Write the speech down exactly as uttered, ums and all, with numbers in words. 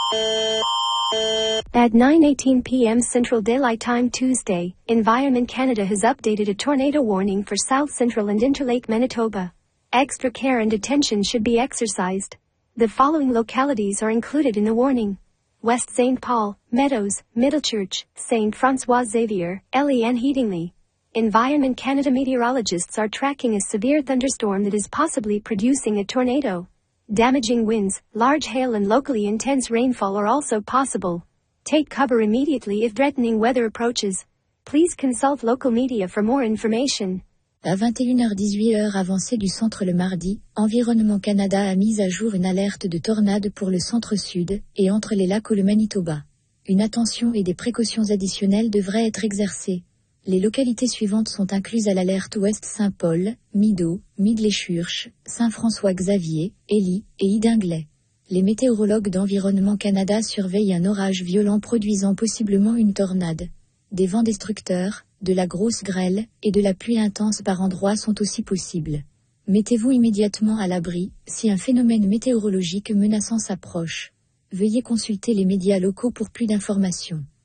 At nine eighteen p m Central Daylight Time Tuesday, Environment Canada has updated a tornado warning for South Central and Interlake Manitoba. Extra care and attention should be exercised. The following localities are included in the warning: West Saint Paul, Meadows, Middlechurch, Saint Francois Xavier, Ellie and Headingley. Environment Canada meteorologists are tracking a severe thunderstorm that is possibly producing a tornado. Damaging winds, large hail and locally intense rainfall are also possible. Take cover immediately if threatening weather approaches. Please consult local media for more information. À vingt et une heures dix-huit heure avancée du centre le mardi, Environnement Canada a mis à jour une alerte de tornade pour le centre-sud et entre les lacs ou le Manitoba. Une attention et des précautions additionnelles devraient être exercées. Les localités suivantes sont incluses à l'alerte Ouest Saint-Paul, Mido, Midleshurch, Saint-François-Xavier, Ellie et Headingley. Les météorologues d'Environnement Canada surveillent un orage violent produisant possiblement une tornade. Des vents destructeurs, de la grosse grêle et de la pluie intense par endroits sont aussi possibles. Mettez-vous immédiatement à l'abri si un phénomène météorologique menaçant s'approche. Veuillez consulter les médias locaux pour plus d'informations.